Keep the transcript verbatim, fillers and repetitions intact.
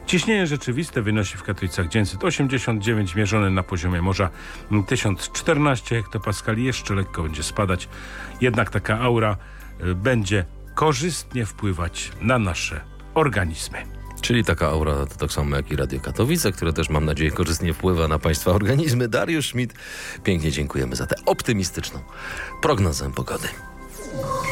Ciśnienie rzeczywiste wynosi w Katowicach dziewięćset osiemdziesiąt dziewięć, mierzone na poziomie morza tysiąc czternaście hektopaskali. Jeszcze lekko będzie spadać, jednak taka aura y, będzie korzystnie wpływać na nasze organizmy. Czyli taka aura to tak samo jak i Radio Katowice, które też mam nadzieję korzystnie wpływa na Państwa organizmy. Dariusz Schmidt, pięknie dziękujemy za tę optymistyczną prognozę pogody.